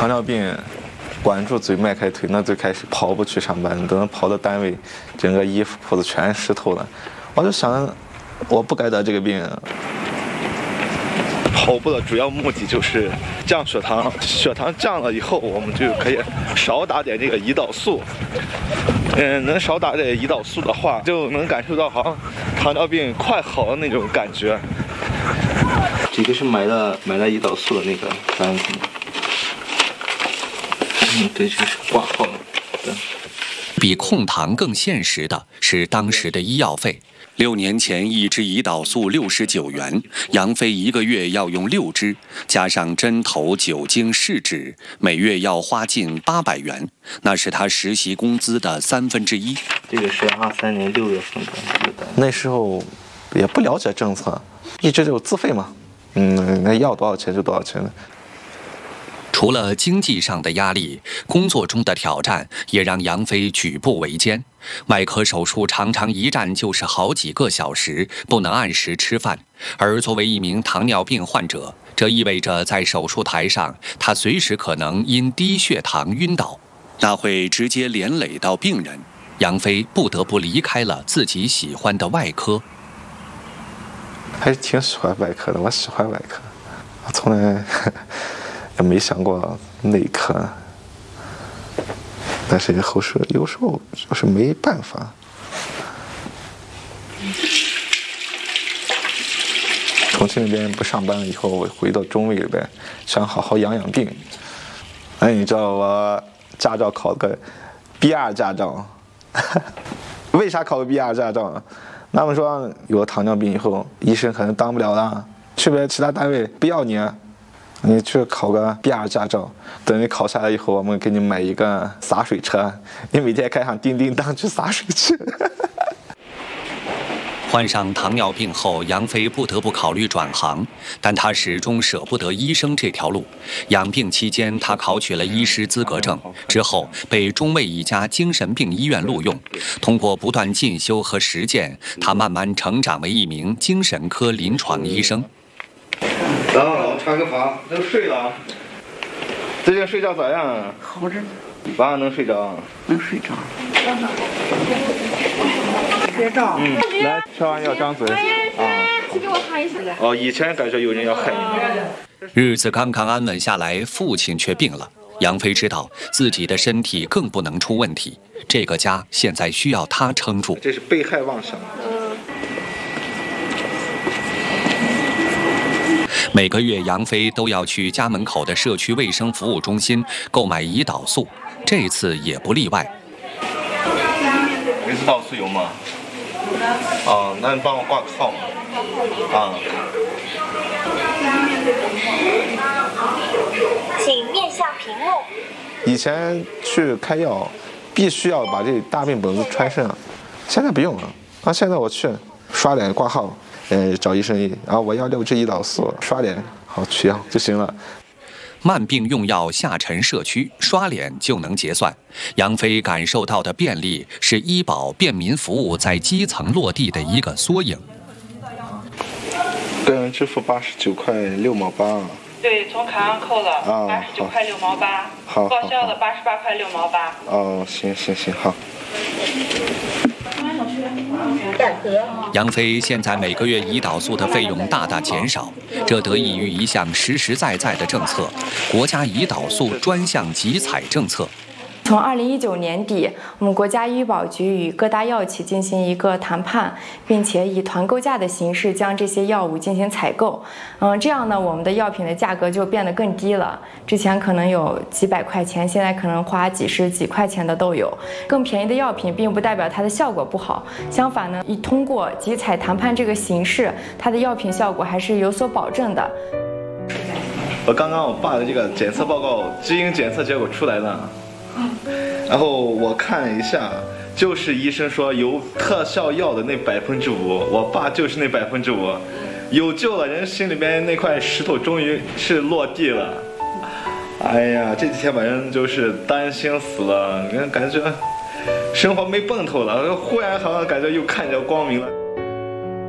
糖尿病管住嘴迈开腿，那最开始跑不去上班，等跑到单位，整个衣服裤子全湿透了。我就想，我不该得这个病。跑步的主要目的就是降血糖，血糖降了以后，我们就可以少打点这个胰岛素。能少打点胰岛素的话，就能感受到好像糖尿病快好的那种感觉。这个是买了胰岛素的那个单子。对，这是挂号的。 比控糖更现实的是当时的医药费。6年前，一支胰岛素69元，杨飞1个月要用6支，加上针头、酒精、试纸，每月要花近800元，那是他实习工资的1/3。 这个是23年6月份的。那时候也不了解政策，一直就自费嘛。那要多少钱就多少钱。 除了经济上的压力，工作中的挑战也让杨飞举步维艰。外科手术常常一站就是好几个小时，不能按时吃饭。而作为一名糖尿病患者，这意味着在手术台上，他随时可能因低血糖晕倒，那会直接连累到病人。杨飞不得不离开了自己喜欢的外科。 还是挺喜欢外科的，我喜欢外科，我从来也没想过内科。但是后是有时候就是没办法。重庆那边不上班了以后，我回到中卫里边，想好好养养病。哎，你知道我驾照考个 B2 驾照，为啥考个 B2 驾照呢？他们说有了糖尿病以后，医生可能当不了了，去不了其他单位不要你。你去考个 B2 驾照，等你考下来以后，我们给你买一个洒水车，你每天开上叮叮当去洒水去。 患上糖尿病后，杨飞不得不考虑转行，但他始终舍不得医生这条路。养病期间，他考取了医师资格证，之后被中卫一家精神病医院录用。通过不断进修和实践，他慢慢成长为一名精神科临床医生。 然后我穿个房，能睡了。最近睡觉咋样？ 好着呢。 晚上能睡着？ 能睡着。睡着。 来，吃完药张嘴。 去给我喊一声。 哦，以前感觉有人要害你。 日子刚刚安稳下来，父亲却病了。杨飞知道自己的身体更不能出问题，这个家现在需要他撑住。 这是被害妄想。 每个月，杨飞都要去家门口的社区卫生服务中心购买胰岛素，这次也不例外。 胰岛素有吗？那你帮我挂个号嘛。 请面向屏幕。 以前去开药，必须要把这大病本子穿上，现在不用了。现在我去刷脸挂号。找医生，然后我要6支胰岛素，刷脸好取药就行了。 慢病用药下沉社区，刷脸就能结算。杨飞感受到的便利是医保便民服务在基层落地的一个缩影。 个人支付89块6毛8。 对，从卡上扣了89块6毛8。 好。 报销的88块6毛8。 哦，行，好。 杨飞现在每个月胰岛素的费用大大减少，这得益于一项实实在在的政策——国家胰岛素专项集采政策。 从2019年底，我们国家医保局与各大药企进行一个谈判，并且以团购价的形式将这些药物进行采购。这样呢，我们的药品的价格就变得更低了。之前可能有几百块钱，现在可能花几十几块钱的都有。更便宜的药品并不代表它的效果不好，相反呢，通过集采谈判这个形式，它的药品效果还是有所保证的。 刚刚我爸的这个检测报告，基因检测结果出来了。然后我看一下，就是医生说有特效药的那5%，我爸就是那5%，有救了，人心里边那块石头终于是落地了。哎呀，这几天晚上就是担心死了，感觉生活没奔头了，忽然好像感觉又看着光明了。